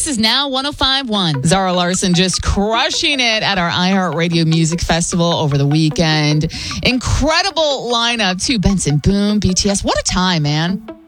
This is Now 105.1. Zara Larson just crushing it at our iHeartRadio Music Festival over the weekend. Incredible lineup too. Benson Boone, BTS. What a time, man.